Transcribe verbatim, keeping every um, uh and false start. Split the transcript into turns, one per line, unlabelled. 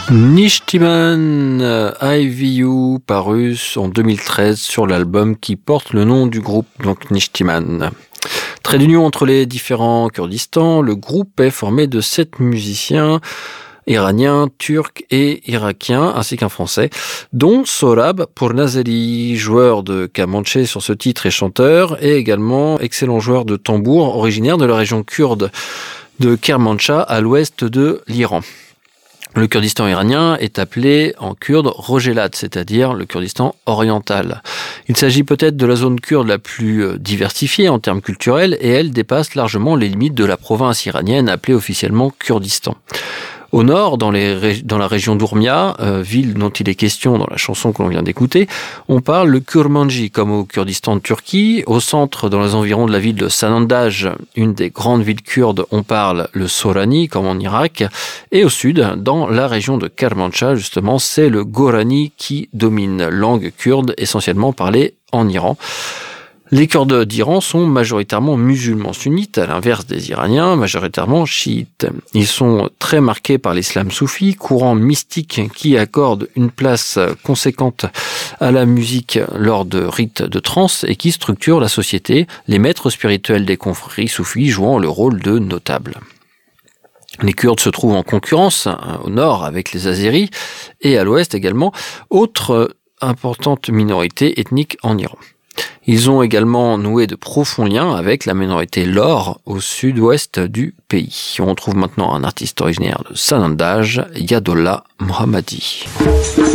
Nishtiman, I V U, paru en deux mille treize sur l'album qui porte le nom du groupe, donc Nishtiman. Trait d'union entre les différents Kurdistans, le groupe est formé de sept musiciens iraniens, turcs et irakiens, ainsi qu'un français, dont Sorab Pournazeli, joueur de kamanché sur ce titre et chanteur, et également excellent joueur de tambour, originaire de la région kurde de Kermanshah, à l'ouest de l'Iran. Le Kurdistan iranien est appelé en kurde Rojelat, c'est-à-dire le Kurdistan oriental. Il s'agit peut-être de la zone kurde la plus diversifiée en termes culturels et elle dépasse largement les limites de la province iranienne appelée officiellement Kurdistan. Au nord, dans, les, dans la région d'Ourmia, euh, ville dont il est question dans la chanson que l'on vient d'écouter, on parle le Kurmanji, comme au Kurdistan de Turquie. Au centre, dans les environs de la ville de Sanandaj, une des grandes villes kurdes, on parle le Sorani, comme en Irak. Et au sud, dans la région de Kermanshah, justement, c'est le Gorani qui domine, langue kurde essentiellement parlée en Iran. Les Kurdes d'Iran sont majoritairement musulmans sunnites, à l'inverse des Iraniens, majoritairement chiites. Ils sont très marqués par l'islam soufi, courant mystique qui accorde une place conséquente à la musique lors de rites de trance et qui structure la société, les maîtres spirituels des confréries soufis jouant le rôle de notables. Les Kurdes se trouvent en concurrence au nord avec les Azéris et à l'ouest également, autre importante minorité ethnique en Iran. Ils ont également noué de profonds liens avec la minorité Lor au sud-ouest du pays. On retrouve maintenant un artiste originaire de Sanandaj, Yadollah Mohammadi.